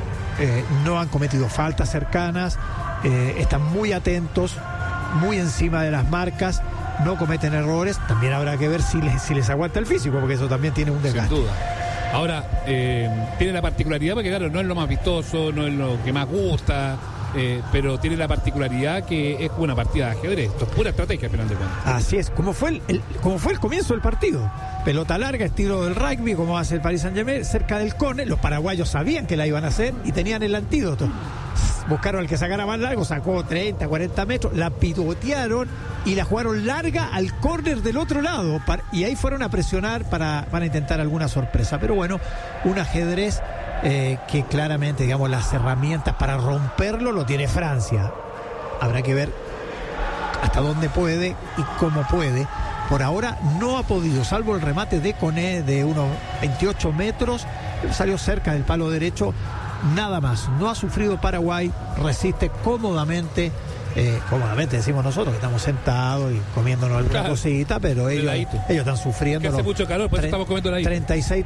No han cometido faltas cercanas, están muy atentos, muy encima de las marcas no cometen errores. También habrá que ver si les aguanta el físico, porque eso también tiene un desgaste. Sin duda. Ahora, tiene la particularidad, porque claro, no es lo más vistoso, no es lo que más gusta, pero tiene la particularidad que es una partida de ajedrez. Esto es pura estrategia, al final de cuentas. Así es, como fue el comienzo del partido. Pelota larga, estilo del rugby, como hace el Paris Saint-Germain, cerca del cone. Los paraguayos sabían que la iban a hacer y tenían el antídoto. Buscaron al que sacara más largo, sacó 30, 40 metros, la pivotearon y la jugaron larga al córner del otro lado. Y ahí fueron a presionar para intentar alguna sorpresa. Pero bueno, un ajedrez que claramente, digamos, las herramientas para romperlo lo tiene Francia. Habrá que ver hasta dónde puede y cómo puede. Por ahora no ha podido, salvo el remate de Koné de unos 28 metros, salió cerca del palo derecho, nada más. No ha sufrido Paraguay, resiste cómodamente, decimos nosotros que estamos sentados y comiéndonos alguna cosita, pero ellos están sufriendo. Que hace mucho calor, por eso estamos comiendo ahí. 36,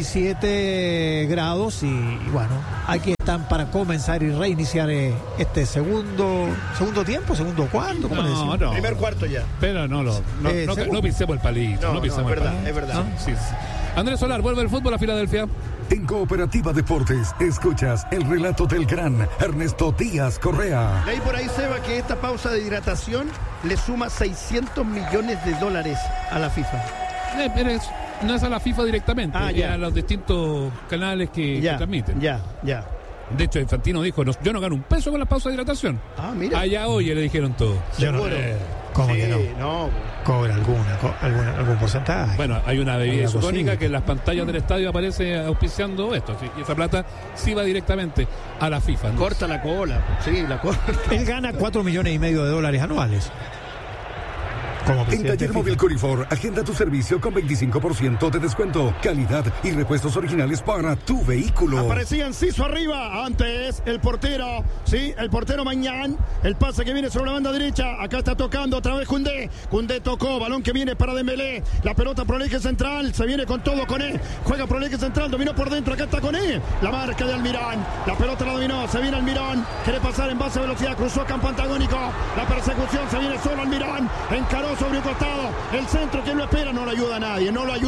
37 grados y bueno, aquí están para comenzar y reiniciar este segundo tiempo, segundo cuarto, ¿cómo le decimos? No. Primer cuarto ya. Pero no pisemos el palito, no pisemos el palito. Es verdad. Sí. Andrés Solar, vuelve el fútbol a Filadelfia. En Cooperativa Deportes, escuchas el relato del gran Ernesto Díaz Correa. Leí por ahí, Seba, que esta pausa de hidratación le suma $600 millones a la FIFA. Pero no es a la FIFA directamente, ya. a los distintos canales que transmiten. Ya. De hecho, Infantino dijo, yo no gano un peso con la pausa de hidratación. Mira. Allá hoy le dijeron todo. Seguro. ¿Cómo sí, que no? No. Cobra algún porcentaje. Bueno, hay una bebida isotónica posible. que en las pantallas del estadio aparece auspiciando esto. ¿Sí? Y esa plata sí va directamente a la FIFA. ¿No? Corta la cola. Sí, la cola. Él gana $4,5 millones anuales. Como En presidente Taller de Móvil FIFA. Corifor, agenda tu servicio con 25% de descuento, calidad y repuestos originales para tu vehículo. Aparecía Enciso arriba, antes el portero, sí, el portero Mañán, el pase que viene sobre la banda derecha, acá está tocando otra vez Koundé tocó, balón que viene para Dembélé, la pelota por el eje central, se viene con todo Koné, juega por el eje central, dominó por dentro, acá está Koné, la marca de Almirón, la pelota la dominó, se viene Almirón, quiere pasar en base a velocidad, cruzó campo antagónico, la persecución, se viene solo Almirón, encaró sobre un costado, el centro que lo espera, no lo ayuda a nadie,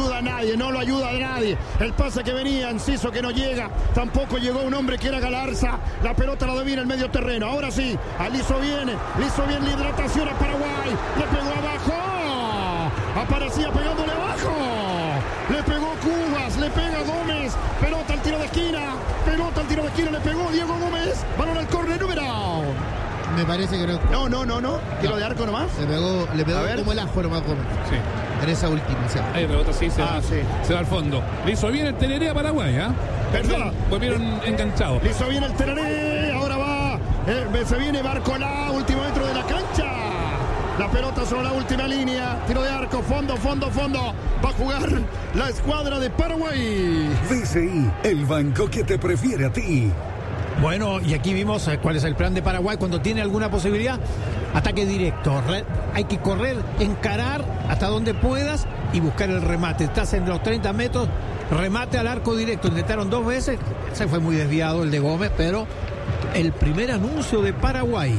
el pase que venía, Enciso que no llega, tampoco llegó un hombre que era Galarza, la pelota la domina el medio terreno, ahora sí, le hizo bien la hidratación a Paraguay, le pegó abajo, aparecía pegándole abajo, le pegó Cubas, le pega Gómez, pelota al tiro de esquina, le pegó Diego Gómez, balón al córner número. Me parece que no. No. Tiro de arco nomás. Le pegó como el ajo nomás Gómez. Sí. En esa última. O sea. Ahí rebota, sí, se va al fondo. Le hizo bien el Teneré a Paraguay, ¿Verdad? Volvieron enganchados. Le hizo bien el Teneré, ahora va. Se viene Barcolá, último metro de la cancha. La pelota sobre la última línea. Tiro de arco, fondo. Va a jugar la escuadra de Paraguay. DCI, el banco que te prefiere a ti. Bueno, y aquí vimos cuál es el plan de Paraguay cuando tiene alguna posibilidad. Ataque directo. Hay que correr, encarar hasta donde puedas y buscar el remate. Estás en los 30 metros, remate al arco directo. Intentaron 2 veces, se fue muy desviado el de Gómez, pero el primer anuncio de Paraguay.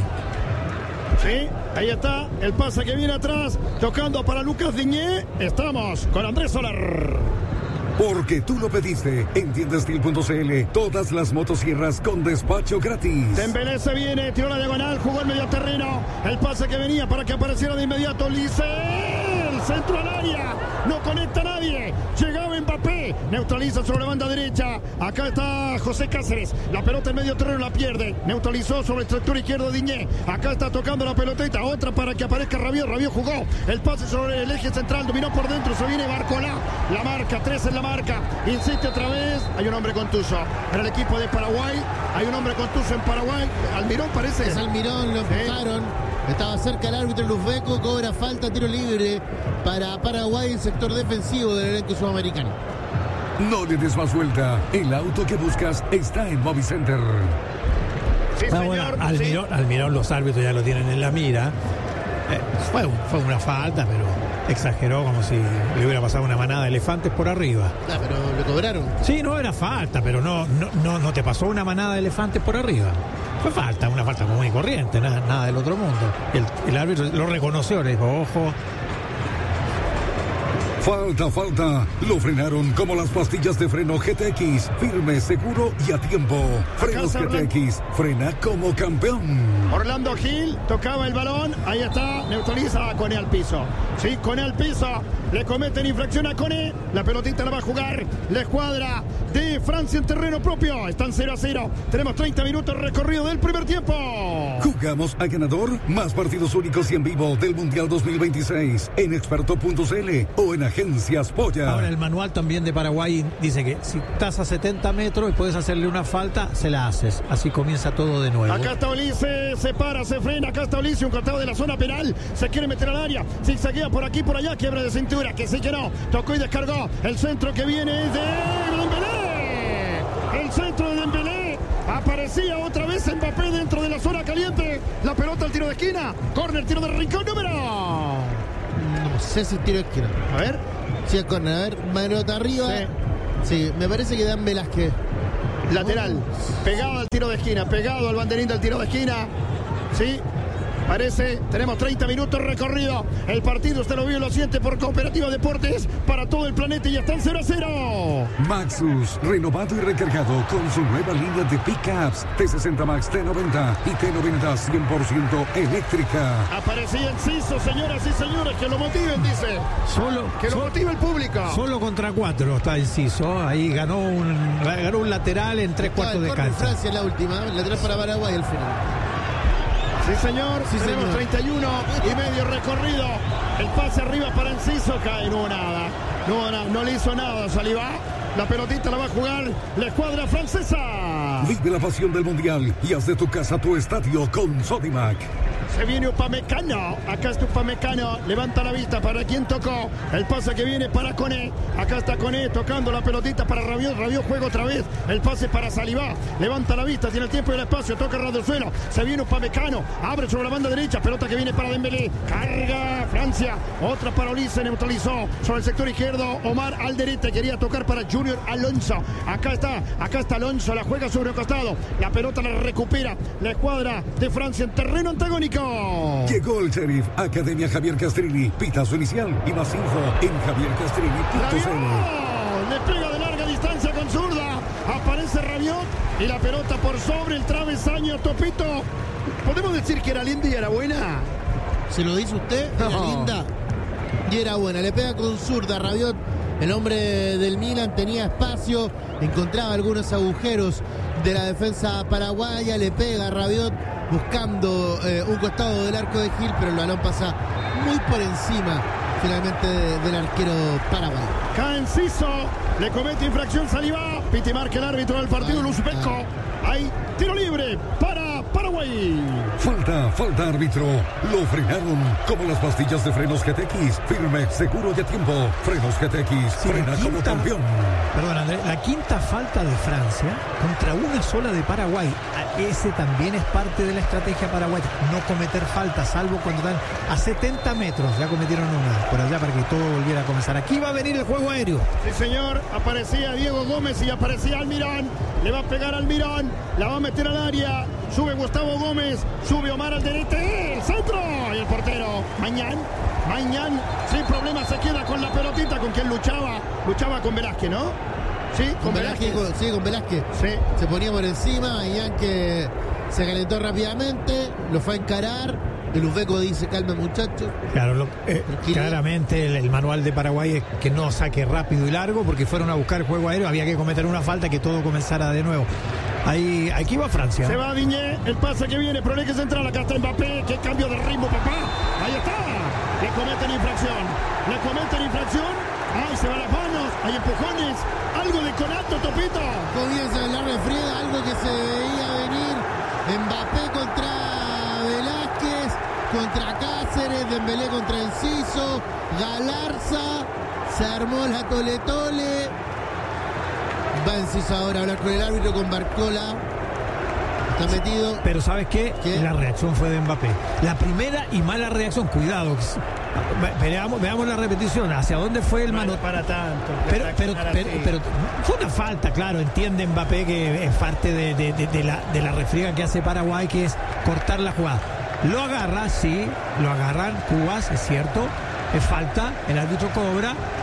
Sí, ahí está el pase que viene atrás, tocando para Lucas Diñé. Estamos con Andrés Solar. Porque tú lo pediste. En tiendastil.cl, todas las motosierras con despacho gratis. Dembélé se viene, tiró la diagonal, jugó el medio terreno. El pase que venía para que apareciera de inmediato Licey. Centro al área, no conecta a nadie. Llegaba Mbappé, neutraliza sobre la banda derecha. Acá está José Cáceres. La pelota en medio terreno la pierde. Neutralizó sobre el sector izquierdo Diñé. Acá está tocando la pelotita. Otra para que aparezca Rabiot. Rabiot jugó el pase sobre el eje central. Dominó por dentro. Se viene Barcolá. La marca, 3 en la marca. Insiste otra vez. Hay un hombre contuso en el equipo de Paraguay. Hay un hombre contuso en Paraguay. Almirón parece. Es Almirón, lo empujaron. Estaba cerca el árbitro Luzbeco, cobra falta, tiro libre para Paraguay, el sector defensivo del elenco sudamericano. No le des más vuelta. El auto que buscas está en Movicenter. Sí, señor. Bueno, Almirón, los árbitros ya lo tienen en la mira. Fue una falta, pero exageró como si le hubiera pasado una manada de elefantes por arriba. Pero lo cobraron. Sí, no era falta, pero no te pasó una manada de elefantes por arriba. Fue falta, una falta común y corriente, nada del otro mundo. El árbitro lo reconoció, le dijo, ojo, Falta. Lo frenaron como las pastillas de freno GTX. Firme, seguro y a tiempo. Frenos GTX. Frena como campeón. Orlando Gil tocaba el balón. Ahí está. Neutraliza a Koné al piso. Sí, Koné al piso. Le cometen infracción a Koné. La pelotita la va a jugar la escuadra de Francia en terreno propio. Están 0-0. Tenemos 30 minutos recorrido del primer tiempo. Jugamos a ganador. Más partidos únicos y en vivo del Mundial 2026 en experto.cl o en Agencias Polla. Ahora el manual también de Paraguay dice que si estás a 70 metros y puedes hacerle una falta, se la haces. Así comienza todo de nuevo. Acá está Ulises, se para, se frena. Acá está Ulises, un costado de la zona penal. Se quiere meter al área. Zigzaguea por aquí, por allá. Quiebra de cintura. Que sí que no. Tocó y descargó. El centro que viene es de Dembélé. El centro de Dembélé. Aparecía otra vez Mbappé dentro de la zona caliente. La pelota al tiro de esquina. Córner, tiro de rincón, número. No sé si tiro de esquina. A ver. Sí, es córner. A ver, manota arriba. Sí, me parece que Dan Velázquez. Lateral. Pegado al tiro de esquina. Pegado al banderín del tiro de esquina. Sí. Parece, tenemos 30 minutos recorrido. El partido usted lo vio y lo siente por Cooperativa Deportes para todo el planeta y ya están 0-0. Maxus, renovado y recargado con su nueva línea de pickups T60 Max, T90 y T90 100% eléctrica. Aparecía Enciso, señoras y señores, que lo motiven, dice. Que lo motive el público. Solo contra 4 está Enciso. Ahí ganó un lateral en 3/4 de cancha. Francia la última, lateral para Paraguay al final. Sí, señor. Tenemos 31 y medio recorrido. El pase arriba para Enciso. Cae, no hubo nada. No le hizo nada. Saliba. La pelotita la va a jugar la escuadra francesa. Vive la pasión del Mundial y haz de tu casa tu estadio con Sodimac. Se viene Upamecano. Acá está Upamecano. Levanta la vista para quien tocó. El pase que viene para Koné. Acá está Koné tocando la pelotita para Rabiot. Rabiot juega otra vez. El pase para Saliba. Levanta la vista. Tiene el tiempo y el espacio. Toca ras del suelo. Se viene Upamecano. Abre sobre la banda derecha. Pelota que viene para Dembélé. Carga Francia. Otra para Ulises. Neutralizó sobre el sector izquierdo. Omar Alderete quería tocar para Junior Alonso. Acá está Alonso. La juega sobre el costado. La pelota la recupera la escuadra de Francia en terreno antagónico. Llegó el Sheriff, Academia Javier Castrini. Pitazo inicial y más info en javiercastrini.cl. Le pega de larga distancia con zurda. Aparece Rabiot y la pelota por sobre el travesaño. Topito, ¿podemos decir que era linda y era buena? ¿Se lo dice usted? Era linda y era buena. Le pega con zurda Rabiot. El hombre del Milan tenía espacio, encontraba algunos agujeros de la defensa paraguaya. Le pega a Rabiot buscando un costado del arco de Gil, pero el balón pasa muy por encima finalmente del arquero paraguayo. Cae Enciso, le comete infracción Saliba. Piti marca el árbitro del partido, Luzbeko. Hay tiro libre para Paraguay. Falta árbitro. Lo frenaron como las pastillas de frenos GTX. Firme, seguro y a tiempo. Frenos GTX. Frena como campeón. Perdón, Andrés, la quinta falta de Francia contra una sola de Paraguay. Ese también es parte de la estrategia paraguaya. No cometer falta, salvo cuando están a 70 metros. Ya cometieron una por allá para que todo volviera a comenzar. Aquí va a venir el juego aéreo. Sí, señor. Aparecía Diego Gómez y aparecía Almirón. Le va a pegar Almirón. La va a meter al área. Sube Gustavo Gómez. Sube Omar Alderete. El centro. Y el portero. Mañán, sin problema, se queda con la pelotita. ¿Con quien luchaba? Luchaba con Velázquez, ¿no? Sí, con Velázquez. Sí, con Velázquez. Sí. Se ponía por encima. Mañán que se calentó rápidamente. Lo fue a encarar. El Uzbeko dice: calma, muchachos. Claro, claramente el manual de Paraguay es que no saque rápido y largo, porque fueron a buscar el juego aéreo, había que cometer una falta, que todo comenzara de nuevo. Aquí va Francia. Se va Diñé, el pase que viene, pero hay que centrar. Acá está Mbappé, qué cambio de ritmo, papá. Ahí está. Le cometen infracción. Ay, se van las manos, hay empujones. Algo de conato, Topito. Comienza la refriega, algo que se veía venir. Mbappé contra Velázquez, contra Cáceres, Dembélé contra Enciso, Galarza, se armó la tole-tole. Va Enciso ahora a hablar con el árbitro, con Barcola. Está metido. Pero ¿sabes qué? La reacción fue de Mbappé. La primera y mala reacción, cuidado. Veamos la repetición. ¿Hacia dónde fue el mano? Para tanto. Pero fue una falta, claro. Entiende Mbappé que es parte de la refriega que hace Paraguay, que es cortar la jugada. Lo agarra, sí, lo agarran Cubas, es cierto. Es falta, el árbitro cobra.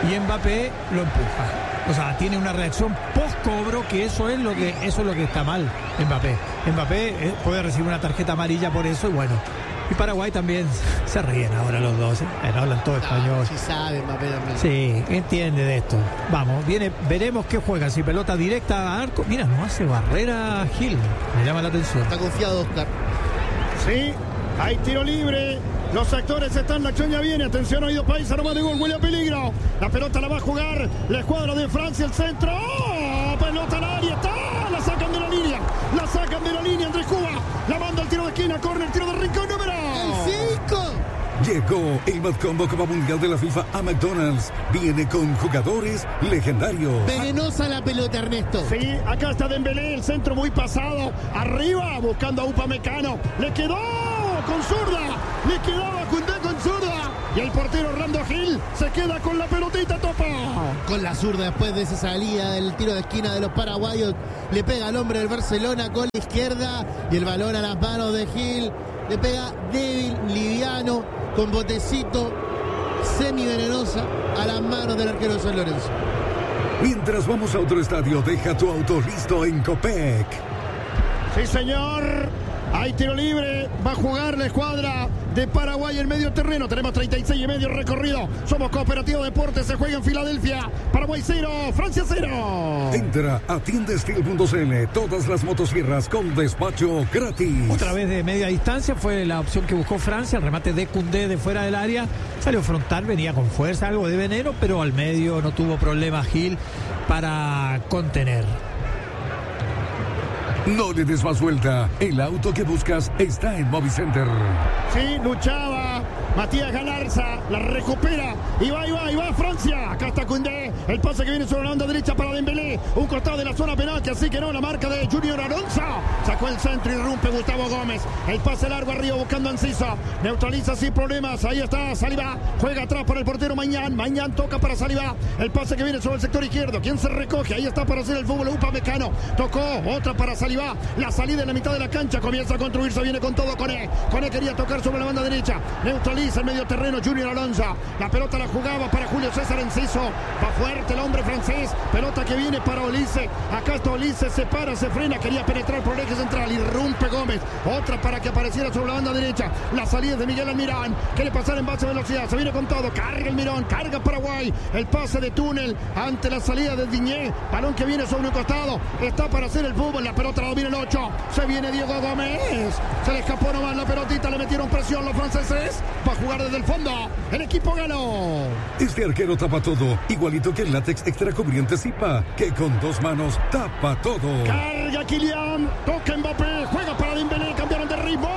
y Mbappé lo empuja. O sea, tiene una reacción post-cobro, que eso es lo que está mal. Mbappé puede recibir una tarjeta amarilla por eso, y bueno. Y Paraguay también se ríen ahora los dos, ¿eh? Hablan todo español. Sí sabe Mbappé también. Sí, entiende de esto. Vamos, veremos qué juegan. Si pelota directa a arco. Mira, no hace barrera Gil. Me llama la atención. Está confiado Oscar. Sí, hay tiro libre. Los actores están, la acción ya viene. Atención, oído país, aroma de gol, huele a peligro. La pelota la va a jugar la escuadra de Francia, el centro. ¡Oh! Pelota al área, está. La sacan de la línea. Andrés Cuba. La manda al tiro de esquina, corner, tiro de rincón, número. El 5. Llegó el Mad Combo Copa Mundial de la FIFA a McDonald's. Viene con jugadores legendarios. Venenosa la pelota, Ernesto. Sí, acá está Dembélé, el centro muy pasado. Arriba, buscando a Upamecano. Le quedó con zurda. Le quedaba Koundé con zurda. Y el portero Orlando Gil se queda con la pelotita, topa. Con la zurda después de esa salida del tiro de esquina de los paraguayos. Le pega al hombre del Barcelona con la izquierda. Y el balón a las manos de Gil. Le pega débil, liviano, con botecito, semi-venenosa a las manos del arquero San Lorenzo. Mientras vamos a otro estadio, deja tu auto listo en Copec. Sí, señor. Hay tiro libre. Va a jugar la escuadra de Paraguay en medio terreno. Tenemos 36 y medio recorrido. Somos Cooperativo Deportes. Se juega en Filadelfia. Paraguay 0, Francia 0. Entra a tiendasteel.cl. Todas las motosierras con despacho gratis. Otra vez de media distancia fue la opción que buscó Francia. El remate de Koundé de fuera del área. Salió frontal, venía con fuerza, algo de veneno, pero al medio no tuvo problema Gil para contener. No le des más vuelta. El auto que buscas está en Movicenter. Sí, luchaba Matías Galarza, la recupera. Y va Francia. Acá está Koundé. El pase que viene sobre la banda derecha para Dembélé. Un costado de la zona penal, que así que no, la marca de Junior Alonso. Sacó el centro y irrumpe Gustavo Gómez. El pase largo arriba buscando a Enciso. Neutraliza sin problemas. Ahí está Saliba. Juega atrás para el portero Mañán. Mañán toca para Saliba. El pase que viene sobre el sector izquierdo. ¿Quién se recoge? Ahí está para hacer el fútbol Upamecano. Tocó otra para Saliba. La salida en la mitad de la cancha. Comienza a construirse. Viene con todo Koné. Koné quería tocar sobre la banda derecha. Neutraliza el medio terreno Junior Alonso. La pelota la jugaba para Julio César Enciso. Va fuerte el hombre francés. Pelota que viene para Olise. Acá está Olise. Se para, se frena. Quería penetrar por el eje central. Irrumpe Gómez. Otra para que apareciera sobre la banda derecha. La salida de Miguel Almirón. Quiere pasar en base de velocidad. Se viene con todo. Carga el Mirón. Carga Paraguay. El pase de túnel ante la salida de Digné. Balón que viene sobre un costado. Está para hacer el fútbol. La pelota la domina el 8. Se viene Diego Gómez. Se le escapó nomás la pelotita. Le metieron presión los franceses. Va a jugar desde el fondo. El equipo ganó. Este arquero tapa todo. Igualito que el látex extra cubriente Zipa, que con dos manos tapa todo. Carga Kylian. Toca Mbappé. Juega para Dembélé. Cambiaron de ritmo.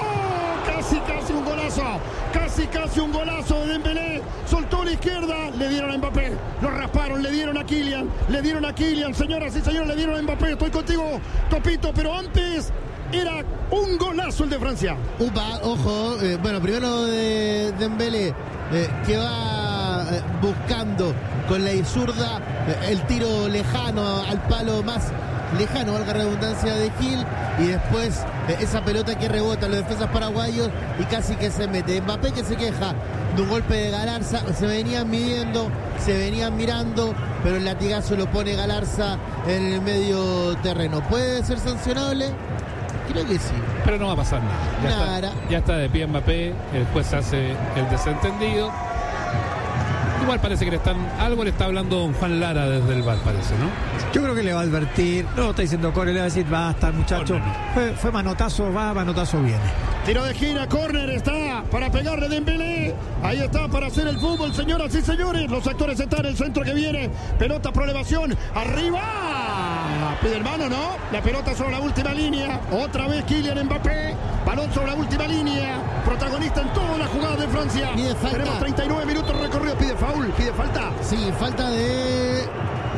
Casi un golazo. Casi un golazo de Dembélé. Soltó la izquierda. Le dieron a Mbappé. Lo rasparon. Le dieron a Kylian. Señoras y señores, le dieron a Mbappé. Estoy contigo, Topito. Pero antes era un golazo el de Francia. Upa, ojo. Bueno, primero de Dembélé, que va buscando con la zurda el tiro lejano al palo más lejano, valga la redundancia, de Gil, y después esa pelota que rebota los defensas paraguayos y casi que se mete. Mbappé, que se queja de un golpe de Galarza. Se venían midiendo, se venían mirando, pero el latigazo lo pone Galarza en el medio terreno. ¿Puede ser sancionable? Creo que sí. Pero no va a pasar nada. Ya está de pie Mbappé. El juez hace el desentendido. Igual parece que algo le está hablando don Juan Lara desde el VAR, parece, ¿no? Yo creo que le va a advertir. No, está diciendo Core, le va a decir, basta, muchacho. Fue manotazo, manotazo viene. Tiro de esquina, córner, está para pegarle Dembélé. Ahí está para hacer el fútbol, señoras y señores. Los actores están en el centro que viene. Pelota por elevación. ¡Arriba! Pide el mano, ¿no? La pelota sobre la última línea. Otra vez Kylian Mbappé. Balón sobre la última línea. Protagonista en toda la jugada de Francia. Pide falta. Tenemos 39 minutos recorridos. Pide foul, pide falta. Sí, falta de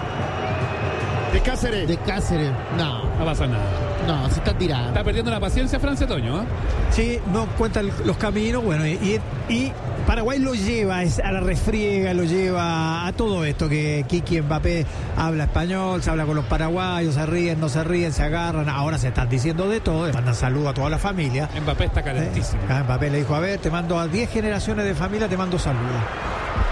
Cáceres. De Cáceres. No pasa nada. No, se está tirando. Está perdiendo la paciencia Francia, Toño, ¿eh? Sí, no cuenta los caminos. Bueno, y Paraguay lo lleva a la refriega, lo lleva a todo esto, que Kiki Mbappé habla español, se habla con los paraguayos, se ríen, no se ríen, se agarran. Ahora se están diciendo de todo, le mandan saludos a toda la familia. Mbappé está calentísimo. Mbappé le dijo, a ver, te mando a 10 generaciones de familia, te mando saludos.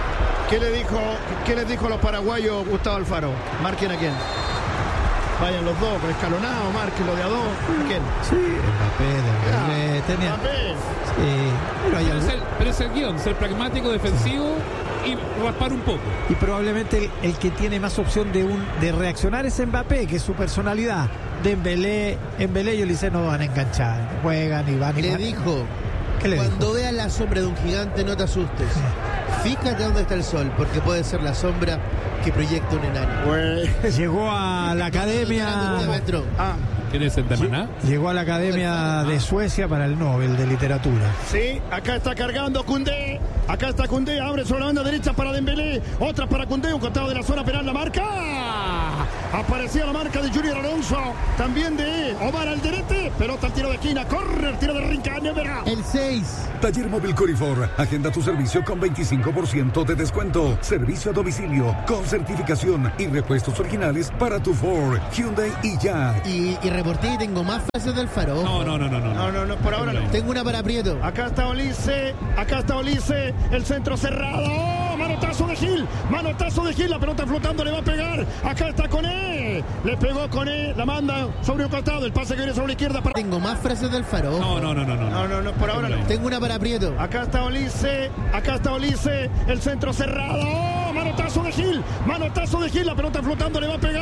¿Qué les dijo a los paraguayos Gustavo Alfaro? Marquen a quién. Vayan los dos, escalonados, marquen lo de a dos. ¿A quién? Sí, Mbappé, tenía. Mbappé. Sí, Pero es el guión, ser pragmático, defensivo y raspar un poco. y probablemente el que tiene más opción de reaccionar es Mbappé, que es su personalidad. Dembélé y Olise no van a enganchar, juegan y van y Le van. dijo, ¿Qué le cuando dijo? veas la sombra de un gigante no te asustes. Fíjate dónde está el sol, porque puede ser la sombra que proyecta un enano. Llegó a la academia. ¿Quién es el de Maná? Llegó a la Academia de Suecia para el Nobel de Literatura. Sí, acá está cargando Koundé. Acá está Koundé, abre sobre la banda derecha para Dembélé. Otra para Koundé, un costado de la zona penal, la marca. Aparecía la marca de Junior Alonso. También de Omar Alderete. Pelota al tiro de esquina, córner, tiro de Rincón. El 6. Taller Móvil Corifor. Agenda tu servicio con 25% de descuento. Servicio a domicilio con certificación y repuestos originales para tu Ford, Hyundai y Jack. Y reporté, tengo más frases del Faro. No, por ahora no. Tengo una para Prieto. Acá está Olise, el centro cerrado. Manotazo de Gil, la pelota flotando, le va a pegar. Acá está Koné, le pegó Koné, la manda sobre un costado, el pase que viene sobre la izquierda. Tengo más frases del Faro. No, por ahora no. Tengo una para Prieto. Acá está Olise, el centro cerrado. Manotazo de Gil, la pelota flotando, le va a pegar.